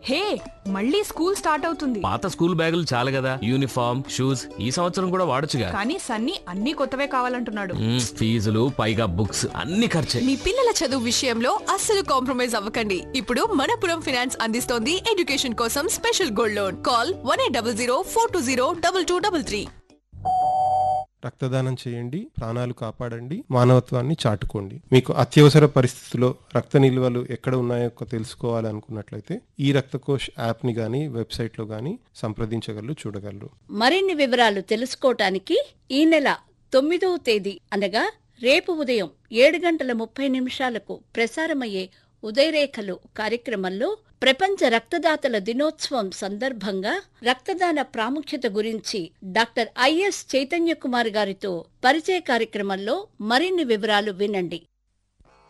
హే, మళ్ళీ school start అవుతుంది. పాత స్కూల్ బ్యాగులు చాలు కదా, యూనిఫామ్ షూస్ ఈ సంవత్సరం కూడా వాడొచ్చుగా. కానీ సన్నీ అన్ని కొత్తవే కావాలంటున్నాడు. ఫీజులు పైగా బుక్స్ అన్ని ఖర్చే. మీ పిల్లల చదువు విషయంలో అస్సలు కాంప్రమైజ్ అవ్వకండి. ఇప్పుడు మనపురం ఫైనాన్స్ అందిస్తోంది ఎడ్యుకేషన్ కోసం స్పెషల్ గోల్డ్ లోన్. కాల్ 1800 420 2233. రక్తదానం చేయండి, ప్రాణాలు కాపాడండి, మానవత్వాన్ని చాటుకోండి. మీకు అత్యవసర పరిస్థితుల్లో రక్త నిల్వలు ఎక్కడ ఉన్నాయో తెలుసుకోవాలనుకున్నట్లయితే ఈ రక్తకోష్ యాప్ని గానీ వెబ్సైట్లో గానీ సంప్రదించగలరు, చూడగలరు. మరిన్ని వివరాలు తెలుసుకోవటానికి ఈ నెల 9వ తేదీ అనగా రేపు ఉదయం 7:30 ప్రసారమయ్యే ఉదయరేఖలు కార్యక్రమంలో ప్రపంచ రక్తదాతల దినోత్సవం సందర్భంగా రక్తదాన ప్రాముఖ్యత గురించి డాక్టర్ ఐఎస్ చైతన్య కుమార్ గారితో పరిచయ కార్యక్రమంలో మరిన్ని వివరాలు వినండి.